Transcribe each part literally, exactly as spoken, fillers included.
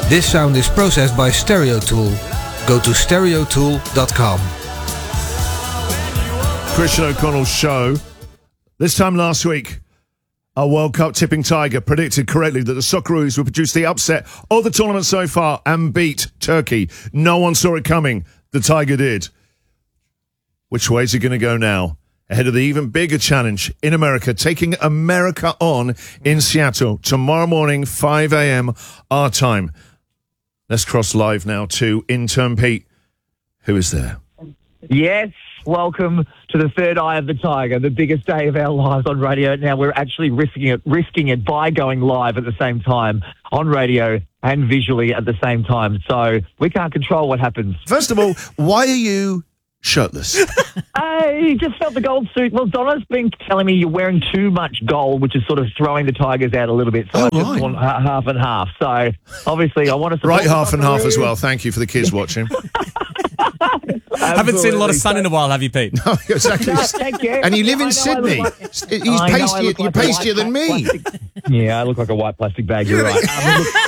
This sound is processed by Stereo Tool. Go to stereo tool dot com. Christian O'Connell Show. This time last week, our World Cup tipping Tiger predicted correctly that the Socceroos would produce the upset of the tournament so far and beat Turkey. No one saw it coming. The Tiger did. Which way is it going to go now? Ahead of the even bigger challenge in America, taking America on in Seattle tomorrow morning, five a m our time. Let's cross live now to intern Pete. Who is there? Yes, welcome to the third eye of the Tiger, the biggest day of our lives on radio. Now we're actually risking it, risking it by going live at the same time on radio and visually at the same time. So we can't control what happens. First of all, why are you shirtless? I just felt the gold suit. Well, Donna's been telling me you're wearing too much gold, which is sort of throwing the Tigers out a little bit. So Oh, I just right. want ha- half and half. So obviously I want to support Right, the half and half as Socceroos. well. Thank you for the kids watching. Haven't seen a lot of sun in a Absolutely. while, have you, Pete? No, exactly. No, thank you. And you live I in know I look Sydney. like- He's I know I pastier, look you're like a pastier white than me. plastic- Yeah, I look like a white plastic bag. You're right. Um, look-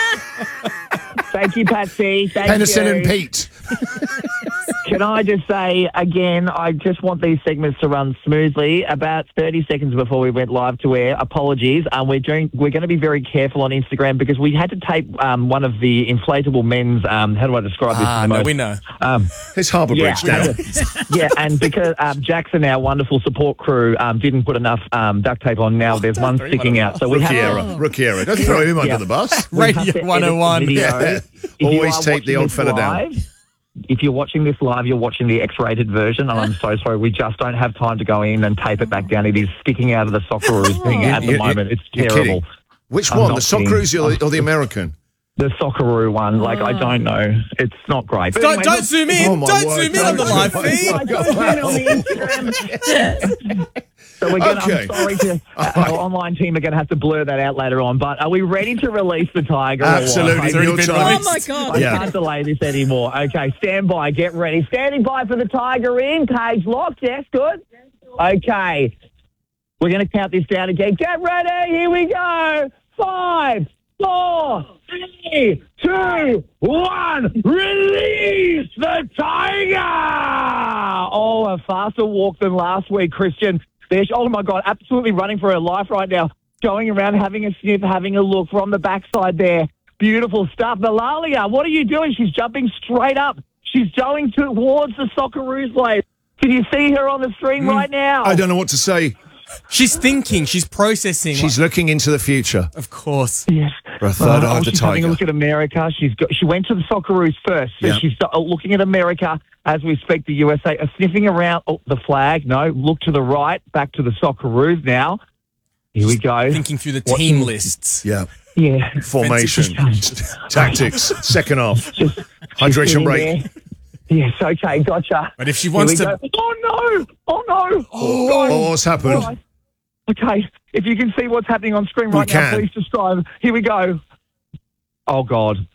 Thank you, Patsy. Thank Penicillin you. Pete. Can I just say again, I just want these segments to run smoothly. About thirty seconds before we went live to air, apologies. Um, we're doing. We're going to be very careful on Instagram because we had to tape um, one of the inflatable men's. Um, how do I describe this? Ah, in the no, most- we know. Um, It's Harbour yeah, Bridge down. yeah, and because um, Jackson, our wonderful support crew, um, didn't put enough um, duct tape on. Now there's one throw him sticking under out, so we Rookie have error. Rookie error. Don't throw him Yeah. under the bus. we have Radio to one oh one. edit the video. Yeah. If you Always are take the watching old this fella down. live, If you're watching this live, you're watching the X-rated version, and I'm so sorry. We just don't have time to go in and tape it back down. It is sticking out of the Socceroos thing at the You- you- moment. It's you're terrible. kidding. Which I'm one? not The Socceroos kidding. or the, or the American? The Socceroo one, like, I don't know. It's not great. But Don't, anyway, don't look- zoom in. Oh, my don't word. zoom in on the Don't live zoom in. feed. I got one on the Instagram. So we're gonna, Okay. I'm sorry to uh, our online team are going to have to blur that out later on. But are we ready to release the Tiger? or what? Absolutely. It's already Your been time. released. Oh, my God. I Yeah. can't delay this anymore. Okay, stand by. Get ready. Standing by for the Tiger in. Cage locked. Yes, good. Okay. We're going to count this down again. Get ready. Here we go. Five, four, three, two, one. Release the Tiger. Oh, a faster walk than last week, Christian. There's, oh, my God, absolutely running for her life right now. Going around, having a sniff, having a look from the backside there. Beautiful stuff. Malalia, what are you doing? She's jumping straight up. She's going towards the Socceroos blade. Can you see her on the stream right now? I don't know what to say. She's thinking. She's processing. She's looking into the future Of course. Yes. for a third Oh, eye of the she's having a Tiger. look at America. She's got, she went to the Socceroos first. So Yeah. she's uh, looking at America as we speak. The U S A are sniffing around oh, the flag. No, look to the right. Back to the Socceroos now. Here we go. Thinking through the What- team lists. Yeah. Yeah. Formation, tactics, second half, Just hydration sitting break. there. Yes, okay, gotcha. But if she Here wants we to... go. Oh, no! Oh, no! Oh, God. what's happened? Right. Okay, if you can see what's happening on screen We right now, can. please describe. Here we go. Oh, God.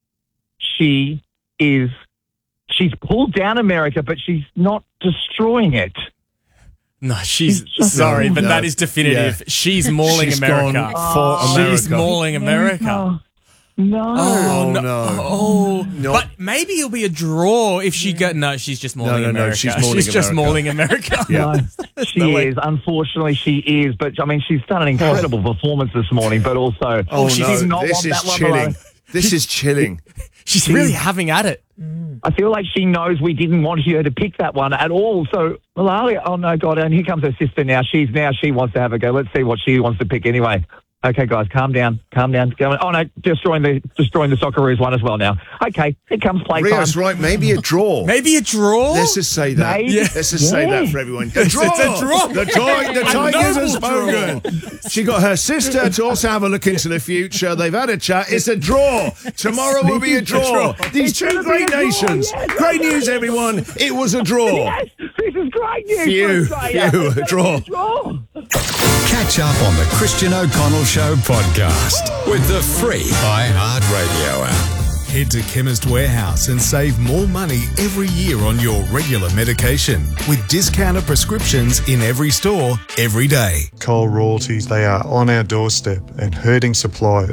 She is... She's pulled down America, but she's not destroying it. No, she's... just- Sorry, but No. that is definitive. Yeah. She's mauling She's America. gone for America. She's mauling America. No. Oh, no. no. Oh, No. but maybe it'll be a draw if she go. No, she's just mauling no, no, America. she's mauling just America. mauling America. Yeah. No, she No way. is. Unfortunately, she is. But, I mean, she's done an incredible performance this morning, but also... Oh, she no. did not This want is that one chilling. alone. This is chilling. She's really having at it. I feel like she knows we didn't want her to pick that one at all. So, Malalia, oh, no, God, and here comes her sister now. She's now, she wants to have a go. Let's see what she wants to pick anyway. Okay, guys, calm down, calm down. Go on. Oh, no, destroying the destroying the Socceroos one as well now. Okay, here comes playtime. Rios, right, maybe a draw. Maybe a draw. Let's just say that. Maybe. Yeah. Let's just say Yeah. that for everyone. A draw. It's a draw. The, ti- the A Tigers noble have spoken. She got her sister to also have a look into the future. They've had a chat. It's a draw. Tomorrow will be a draw. These It's two gonna be great a draw, nations. yes. Great news, everyone. It was a draw. Yes, this is great news. Phew, for Australia. phew, It's a draw. draw. Catch up on the Christian O'Connell Show podcast with the free iHeartRadio app. Head to Chemist Warehouse and save more money every year on your regular medication with discounted prescriptions in every store, every day. Coal royalties, they are on our doorstep and hurting suppliers.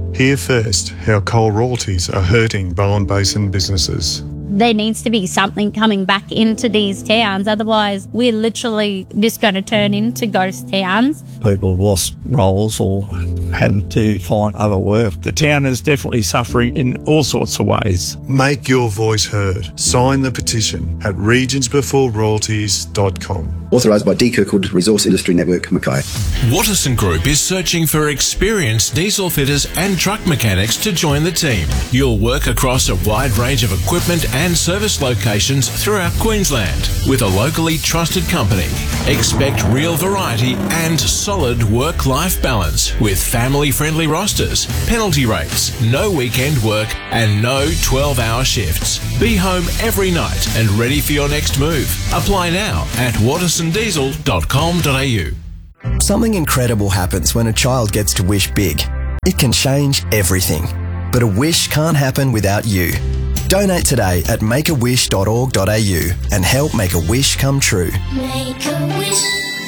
Hear first how coal royalties are hurting Bowen Basin businesses. There needs to be something coming back into these towns, otherwise we're literally just going to turn into ghost towns. People have lost roles or had to find other work. The town is definitely suffering in all sorts of ways. Make your voice heard. Sign the petition at regions before royalties dot com. Authorised by D. Kirkwood Resource Industry Network, Mackay. Watterson Group is searching for experienced diesel fitters and truck mechanics to join the team. You'll work across a wide range of equipment and service locations throughout Queensland with a locally trusted company. Expect real variety and solid work-life balance with family-friendly rosters, penalty rates, no weekend work and no twelve-hour shifts. Be home every night and ready for your next move. Apply now at watterson diesel dot com dot a u. Something incredible happens when a child gets to wish big. It can change everything. But a wish can't happen without you. Donate today at make a wish dot org dot a u and help make a wish come true. Make a wish.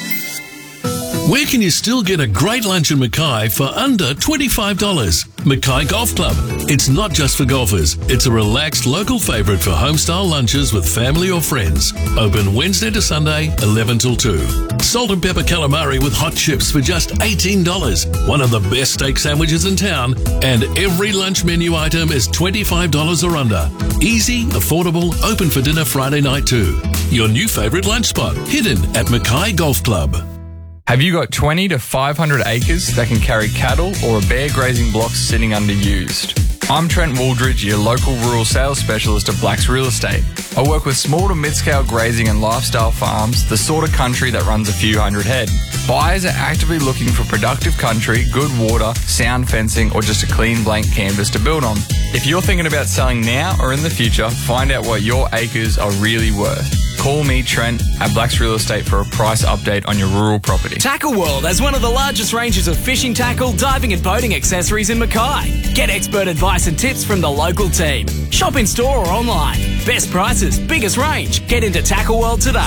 Where can you still get a great lunch in Mackay for under twenty-five dollars? Mackay Golf Club. It's not just for golfers. It's a relaxed local favourite for home-style lunches with family or friends. Open Wednesday to Sunday, eleven till two. Salt and pepper calamari with hot chips for just eighteen dollars. One of the best steak sandwiches in town. And every lunch menu item is twenty-five dollars or under. Easy, affordable, open for dinner Friday night too. Your new favourite lunch spot, hidden at Mackay Golf Club. Have you got twenty to five hundred acres that can carry cattle or a bare grazing block sitting underused? I'm Trent Wooldridge, your local rural sales specialist at Blacks Real Estate. I work with small to mid-scale grazing and lifestyle farms, the sort of country that runs a few hundred head. Buyers are actively looking for productive country, good water, sound fencing, or just a clean blank canvas to build on. If you're thinking about selling now or in the future, find out what your acres are really worth. Call me, Trent, at Blacks Real Estate for a price update on your rural property. Tackle World has one of the largest ranges of fishing tackle, diving and boating accessories in Mackay. Get expert advice and tips from the local team. Shop in store or online. Best prices, biggest range. Get into Tackle World today.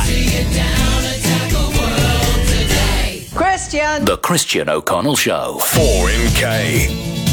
Christian. The Christian O'Connell Show. four M K.